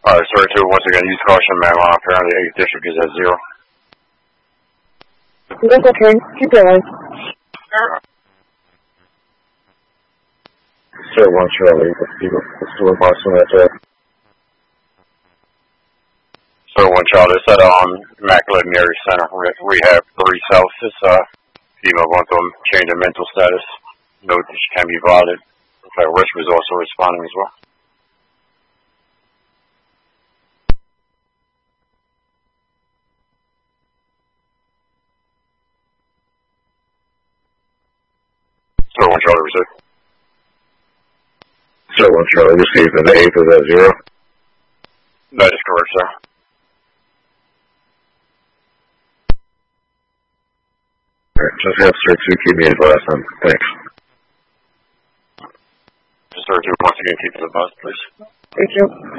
Alright, sir, 2, once again, use caution, ma'am. Apparently 8th district is at 0. That's okay. Keep going. Sir, 1 Charlie, let's do a Boston at that. Sir, 1 Charlie, it's at Immaculate Mary Center. We have 3 South. This female going through change of mental status. Note that she can be violent. In fact, Rich was also responding as well. Sir, 1 Charlie, received. Sir, 1 Charlie, received, and the 8th is at 0? That is correct, sir. Alright, just have Sir 2 keep me advised then. Thanks. Sir 2, once again, keep it advised, please. Thank you.